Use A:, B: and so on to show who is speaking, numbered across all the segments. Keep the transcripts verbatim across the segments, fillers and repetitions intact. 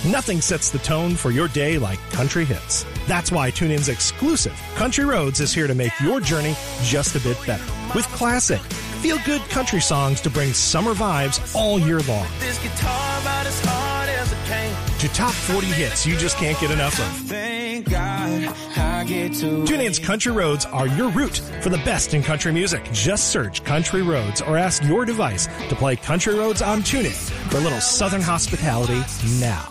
A: Nothing sets the tone for your day like country hits. That's why TuneIn's exclusive Country Roads is here to make your journey just a bit better. With classic, feel-good country songs to bring summer vibes all year long.
B: This guitar about as hard as it came.
A: To top forty hits you just can't get enough of.
B: Thank God I get to
A: TuneIn's Country Roads are your route for the best in country music. Just search Country Roads or ask your device to play Country Roads on TuneIn for a little Southern hospitality now.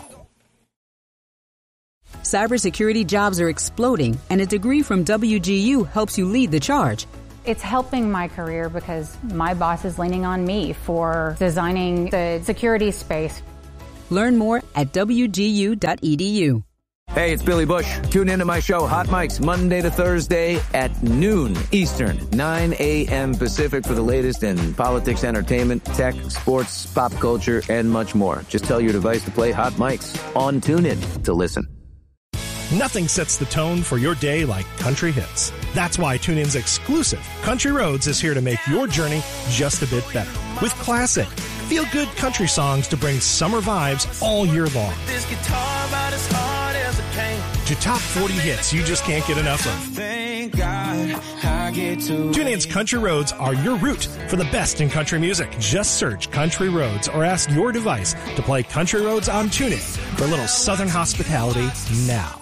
C: Cybersecurity jobs are exploding, and a degree from W G U helps you lead the charge.
D: It's helping my career because my boss is leaning on me for designing the security space.
C: Learn more at W G U dot E D U.
E: Hey, it's Billy Bush. Tune into my show, Hot Mics, Monday to Thursday at noon Eastern, nine a.m. Pacific for the latest in politics, entertainment, tech, sports, pop culture, and much more. Just tell your device to play Hot Mics on TuneIn to listen.
A: Nothing sets the tone for your day like country hits. That's why TuneIn's exclusive Country Roads is here to make your journey just a bit better. With classic, feel-good country songs to bring summer vibes all year long.
B: this guitar about as hard as it came.
A: To top forty hits you just can't get enough of.
B: Thank God I get to
A: TuneIn's Country Roads are your route for the best in country music. Just search Country Roads or ask your device to play Country Roads on TuneIn for a little Southern hospitality now.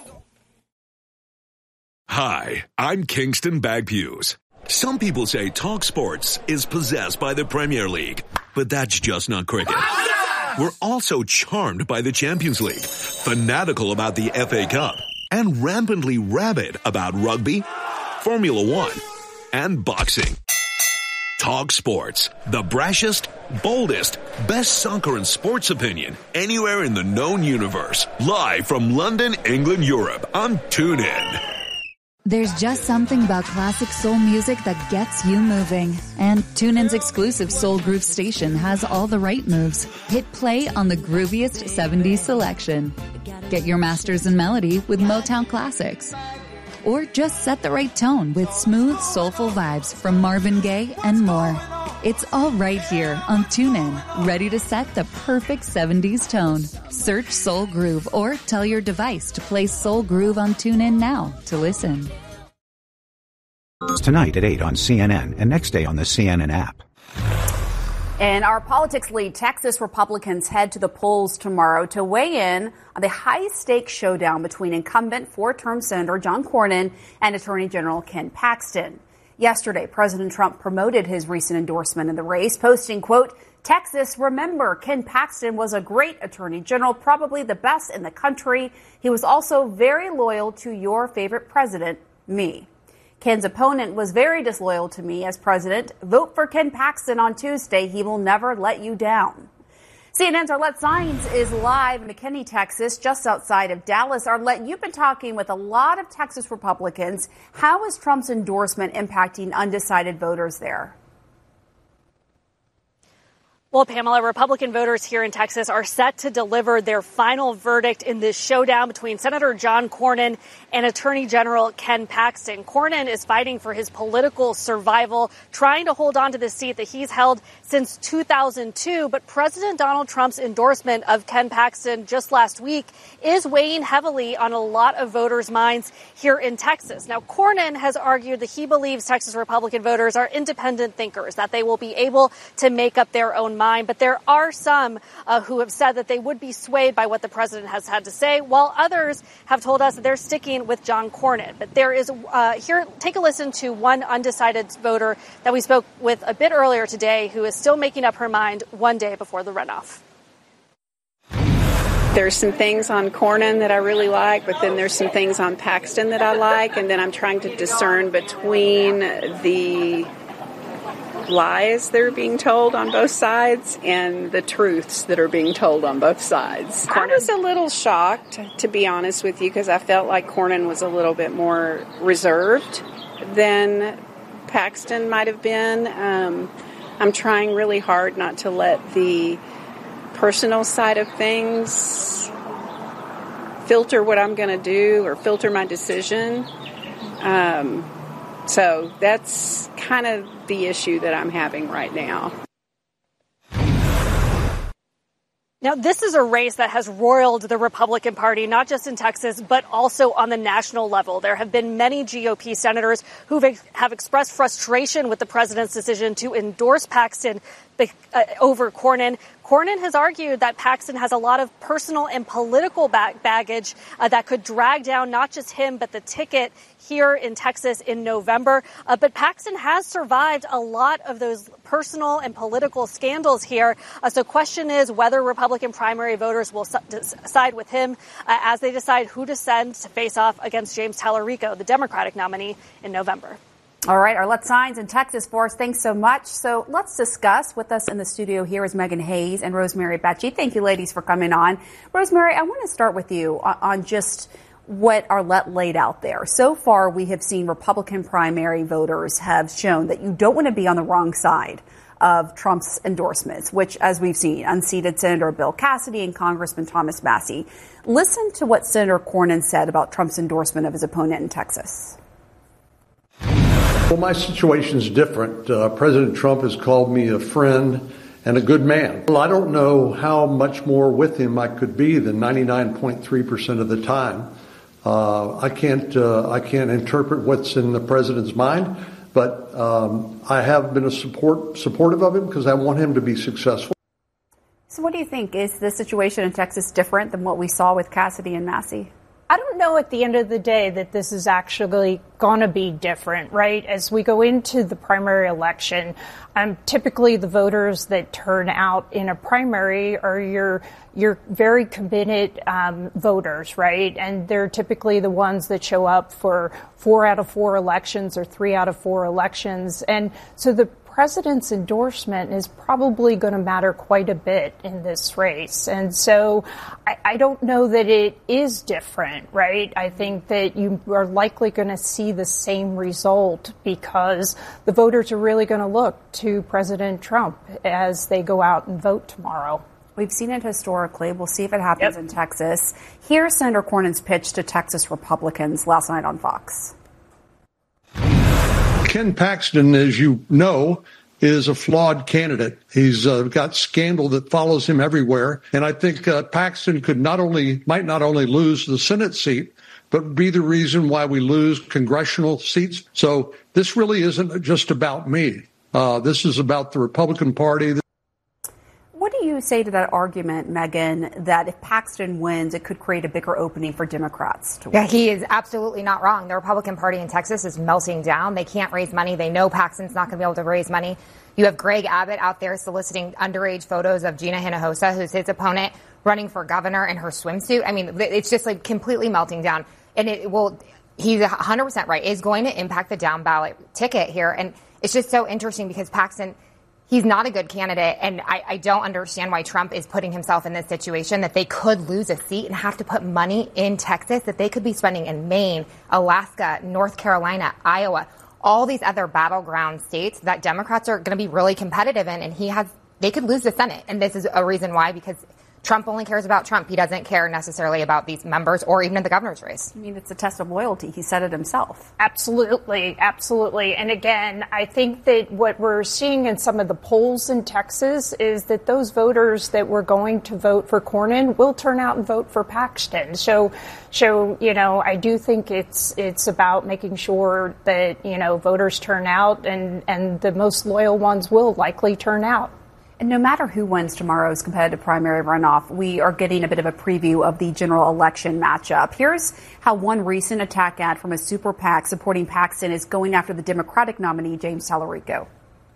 F: Hi, I'm Kingston Bagpuse. Some people say Talk Sports is possessed by the Premier League, but that's just not cricket. We're also charmed by the Champions League, fanatical about the F A Cup, and rampantly rabid about rugby, Formula One, and boxing. Talk Sports, the brashest, boldest, best soccer and sports opinion anywhere in the known universe. Live from London, England, Europe on TuneIn.
G: There's just something about classic soul music that gets you moving. And TuneIn's exclusive Soul Groove station has all the right moves. Hit play on the grooviest seventies selection. Get your masters in melody with Motown classics. Or just set the right tone with smooth, soulful vibes from Marvin Gaye and more. It's all right here on TuneIn, ready to set the perfect seventies tone. Search Soul Groove or tell your device to play Soul Groove on TuneIn now to listen.
H: Tonight at eight on C N N and next day on the C N N app.
I: In our politics lead, Texas Republicans head to the polls tomorrow to weigh in on the high-stakes showdown between incumbent four-term Senator John Cornyn and Attorney General Ken Paxton. Yesterday, President Trump promoted his recent endorsement in the race, posting, quote, Texas, remember, Ken Paxton was a great attorney general, probably the best in the country. He was also very loyal to your favorite president, me. Ken's opponent was very disloyal to me as president. Vote for Ken Paxton on Tuesday. He will never let you down. C N N's Arlette Saenz is live in McKinney, Texas, just outside of Dallas. Arlette, you've been talking with a lot of Texas Republicans. How is Trump's endorsement impacting undecided voters there?
J: Well, Pamela, Republican voters here in Texas are set to deliver their final verdict in this showdown between Senator John Cornyn and Attorney General Ken Paxton. Cornyn is fighting for his political survival, trying to hold on to the seat that he's held since two thousand two. But President Donald Trump's endorsement of Ken Paxton just last week is weighing heavily on a lot of voters' minds here in Texas. Now, Cornyn has argued that he believes Texas Republican voters are independent thinkers, that they will be able to make up their own mind. But there are some uh, who have said that they would be swayed by what the president has had to say, while others have told us that they're sticking with John Cornyn. But there is uh, here, take a listen to one undecided voter that we spoke with a bit earlier today who is still making up her mind one day before the runoff.
K: There's some things on Cornyn that I really like, but then there's some things on Paxton that I like, and then I'm trying to discern between the lies that are being told on both sides and the truths that are being told on both sides. I was a little shocked, to be honest with you, because I felt like Cornyn was a little bit more reserved than Paxton might have been. Um, I'm trying really hard not to let the personal side of things filter what I'm going to do or filter my decision. Um, so that's kind of the issue that I'm having right now.
J: Now, this is a race that has roiled the Republican Party, not just in Texas, but also on the national level. There have been many G O P senators who have expressed frustration with the president's decision to endorse Paxton uh, over Cornyn. Cornyn has argued that Paxton has a lot of personal and political bag- baggage uh, that could drag down not just him, but the ticket here in Texas in November. Uh, but Paxton has survived a lot of those personal and political scandals here. Uh, so question is whether Republican primary voters will su- side with him uh, as they decide who to send to face off against James Tallarico, the Democratic nominee, in November.
I: All right, our Let's Signs in Texas for us. Thanks so much. So let's discuss. With us in the studio here is Megan Hayes and Rosemary Becci. Thank you, ladies, for coming on. Rosemary, I want to start with you on, on just what Arlette laid out there. So far, we have seen Republican primary voters have shown that you don't want to be on the wrong side of Trump's endorsements, which, as we've seen, unseated Senator Bill Cassidy and Congressman Thomas Massie. Listen to what Senator Cornyn said about Trump's endorsement of his opponent in Texas.
L: Well, my situation is different. Uh, President Trump has called me a friend and a good man. Well, I don't know how much more with him I could be than ninety-nine point three percent of the time. Uh, I can't uh, I can't interpret what's in the president's mind, but um, I have been a support supportive of him because I want him to be successful.
I: So what do you think? Is the situation in Texas different than what we saw with Cassidy and Massie?
M: I don't know at the end of the day that this is actually going to be different, right? As we go into the primary election, um, typically the voters that turn out in a primary are your your very committed um, voters, right? And they're typically the ones that show up for four out of four elections or three out of four elections. And so the president's endorsement is probably going to matter quite a bit in this race. And so I, I don't know that it is different, right? I think that you are likely going to see the same result because the voters are really going to look to President Trump as they go out and vote tomorrow.
I: We've seen it historically. We'll see if it happens
M: yep.
I: in Texas. Here's Senator Cornyn's pitch to Texas Republicans last night on Fox.
L: Ken Paxton, as you know, is a flawed candidate. He's uh, got scandal that follows him everywhere. And I think uh, Paxton could not only, might not only lose the Senate seat, but be the reason why we lose congressional seats. So this really isn't just about me. Uh, this is about the Republican Party.
I: What do you say to that argument, Megan, that if Paxton wins, it could create a bigger opening for Democrats to win?
N: Yeah, he is absolutely not wrong. The Republican Party in Texas is melting down. They can't raise money. They know Paxton's not going to be able to raise money. You have Greg Abbott out there soliciting underage photos of Gina Hinojosa, who's his opponent, running for governor in her swimsuit. I mean, it's just like completely melting down. And it will, he's one hundred percent right, is going to impact the down ballot ticket here. And it's just so interesting because Paxton, he's not a good candidate, and I, I don't understand why Trump is putting himself in this situation that they could lose a seat and have to put money in Texas that they could be spending in Maine, Alaska, North Carolina, Iowa, all these other battleground states that Democrats are going to be really competitive in, and he has they could lose the Senate, and this is a reason why, because Trump only cares about Trump. He doesn't care necessarily about these members or even in the governor's race.
I: I mean, it's a test of loyalty. He said it himself.
M: Absolutely. Absolutely. And again, I think that what we're seeing in some of the polls in Texas is that those voters that were going to vote for Cornyn will turn out and vote for Paxton. So, so, you know, I do think it's, it's about making sure that, you know, voters turn out and, and the most loyal ones will likely turn out.
I: And no matter who wins tomorrow's competitive primary runoff, we are getting a bit of a preview of the general election matchup. Here's how one recent attack ad from a super PAC supporting Paxton is going after the Democratic nominee, James Tallarico.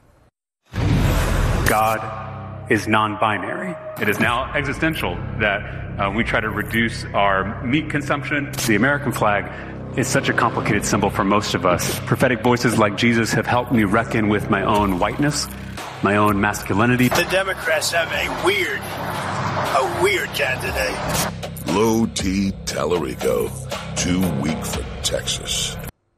O: God is non-binary. It is now existential that uh, we try to reduce our meat consumption. The American flag is such a complicated symbol for most of us. Prophetic voices like Jesus have helped me reckon with my own whiteness, my own masculinity.
P: The Democrats have a weird, a weird candidate.
Q: Low T Tallarico, too weak for Texas.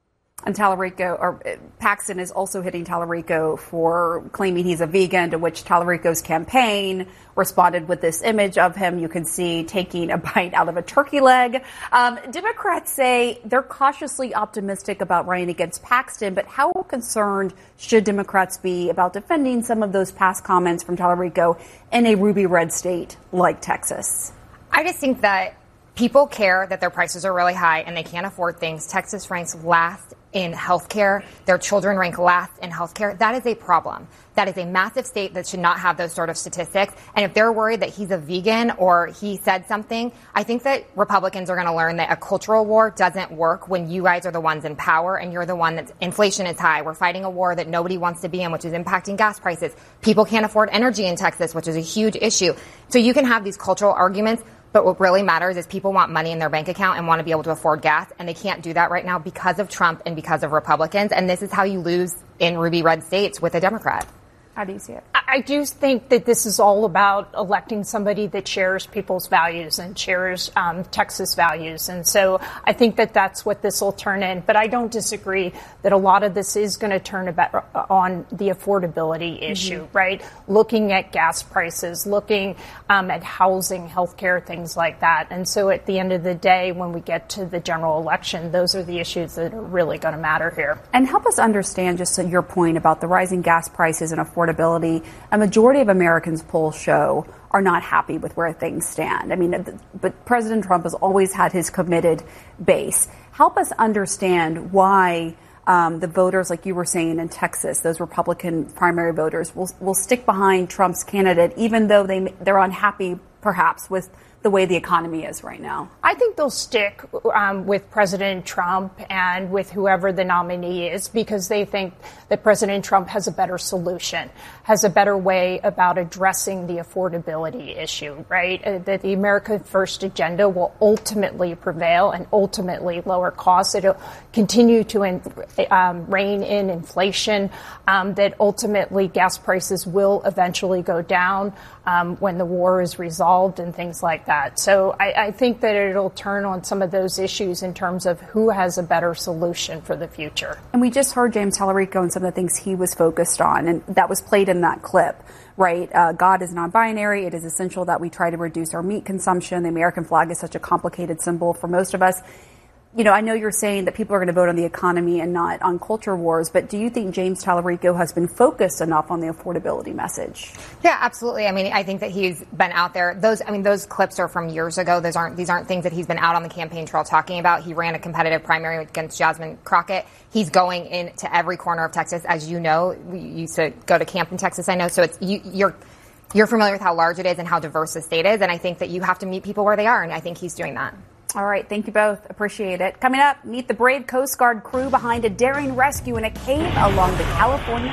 I: And Tallarico, or Paxton is also hitting Tallarico for claiming he's a vegan, to which Tallarico's campaign responded with this image of him, you can see, taking a bite out of a turkey leg. Um, Democrats say they're cautiously optimistic about running against Paxton, but how concerned should Democrats be about defending some of those past comments from Tallarico in a ruby red state like Texas?
N: I just think that people care that their prices are really high and they can't afford things. Texas ranks last in healthcare. Their children rank last in healthcare. That is a problem. That is a massive state that should not have those sort of statistics. And if they're worried that he's a vegan or he said something, I think that Republicans are going to learn that a cultural war doesn't work when you guys are the ones in power and you're the one that's inflation is high. We're fighting a war that nobody wants to be in, which is impacting gas prices. People can't afford energy in Texas, which is a huge issue. So you can have these cultural arguments, but what really matters is people want money in their bank account and want to be able to afford gas, and they can't do that right now because of Trump and because of Republicans. And this is how you lose in ruby red states with a Democrat.
I: How do you see it?
M: I do think that this is all about electing somebody that shares people's values and shares um, Texas values. And so I think that that's what this will turn in. But I don't disagree that a lot of this is going to turn about on the affordability issue, mm-hmm. right? Looking at gas prices, looking um, at housing, healthcare, things like that. And so at the end of the day, when we get to the general election, those are the issues that are really going to matter here.
I: And help us understand just your point about the rising gas prices and affordability. A majority of Americans polls show are not happy with where things stand. I mean, but President Trump has always had his committed base. Help us understand why um, the voters, like you were saying in Texas, those Republican primary voters will will stick behind Trump's candidate, even though they they're unhappy, perhaps, with the way the economy is right now.
M: I think they'll stick um, with President Trump and with whoever the nominee is because they think that President Trump has a better solution, has a better way about addressing the affordability issue, right? Uh, that the America First agenda will ultimately prevail and ultimately lower costs. It'll continue to in, um, rein in inflation, um, that ultimately gas prices will eventually go down um, when the war is resolved and things like that. That. So I, I think that it'll turn on some of those issues in terms of who has a better solution for the future.
I: And we just heard James Tallarico and some of the things he was focused on, and that was played in that clip, right? Uh, God is non-binary. It is essential that we try to reduce our meat consumption. The American flag is such a complicated symbol for most of us. You know, I know you're saying that people are going to vote on the economy and not on culture wars, but do you think James Tallarico has been focused enough on the affordability message?
N: Yeah, absolutely. I mean, I think that he's been out there. Those, I mean, those clips are from years ago. Those aren't, these aren't things that he's been out on the campaign trail talking about. He ran a competitive primary against Jasmine Crockett. He's going into every corner of Texas. As you know, we used to go to camp in Texas, I know. So it's, you, you're, you're familiar with how large it is and how diverse the state is. And I think that you have to meet people where they are. And I think he's doing that.
I: All right. Thank you both. Appreciate it. Coming up, meet the brave Coast Guard crew behind a daring rescue in a cave along the California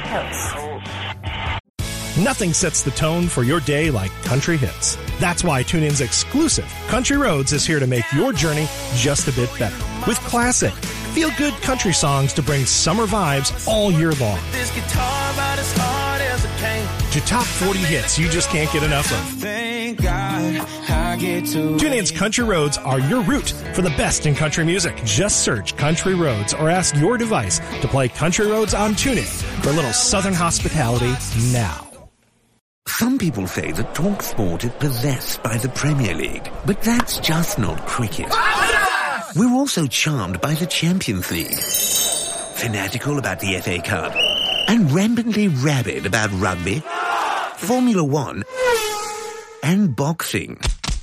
I: coast.
A: Nothing sets the tone for your day like country hits. That's why TuneIn's exclusive Country Roads is here to make your journey just a bit better. With classic, feel-good country songs to bring summer vibes all year long.
B: This guitar about as hard as it came.
A: To top forty hits you just can't get enough of.
B: Thank God I get to.
A: TuneIn's Country Roads are your route for the best in country music. Just search Country Roads or ask your device to play Country Roads on TuneIn for a little Southern hospitality now.
Q: Some people say that TalkSport is possessed by the Premier League, but that's just not cricket. We're also charmed by the Champions League, fanatical about the F A Cup, and rampantly rabid about rugby, Formula One, and boxing.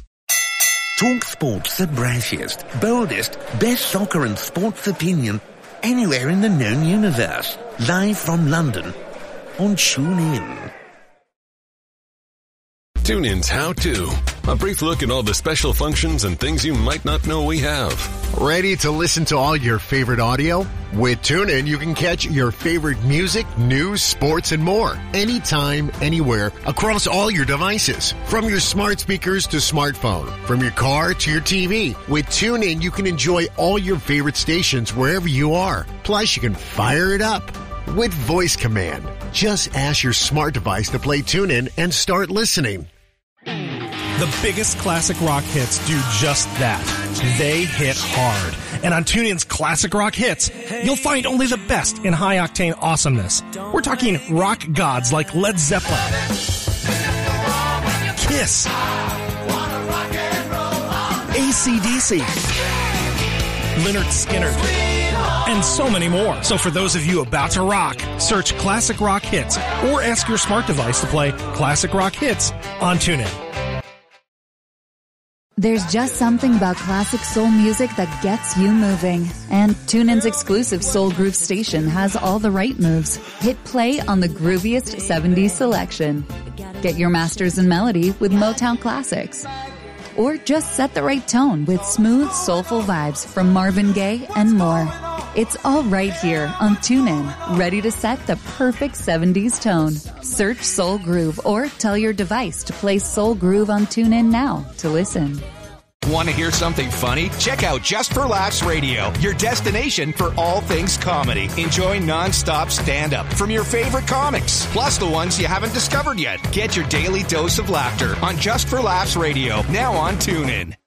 Q: TalkSport's the brashiest, boldest, best soccer and sports opinion anywhere in the known universe. Live from London on TuneIn.
R: TuneIn's How To. A brief look at all the special functions and things you might not know we have.
S: Ready to listen to all your favorite audio? With TuneIn, you can catch your favorite music, news, sports, and more. Anytime, anywhere, across all your devices. From your smart speakers to smartphone. From your car to your T V. With TuneIn, you can enjoy all your favorite stations wherever you are. Plus, you can fire it up with voice command. Just ask your smart device to play TuneIn and start listening.
A: The biggest classic rock hits do just that. They hit hard. And on TuneIn's classic rock hits, you'll find only the best in high-octane awesomeness. We're talking rock gods like Led Zeppelin, Kiss, A C D C, Lynyrd Skynyrd, and so many more. So for those of you about to rock, search Classic Rock Hits or ask your smart device to play Classic Rock Hits on TuneIn.
G: There's just something about classic soul music that gets you moving. And TuneIn's exclusive Soul Groove station has all the right moves. Hit play on the grooviest seventies selection. Get your masters in melody with Motown classics. Or just set the right tone with smooth, soulful vibes from Marvin Gaye and more. It's all right here on TuneIn, ready to set the perfect seventies tone. Search Soul Groove or tell your device to play Soul Groove on TuneIn now to listen.
T: Want to hear something funny? Check out Just for Laughs Radio, your destination for all things comedy. Enjoy non-stop stand-up from your favorite comics, plus the ones you haven't discovered yet. Get your daily dose of laughter on Just for Laughs Radio, now on TuneIn.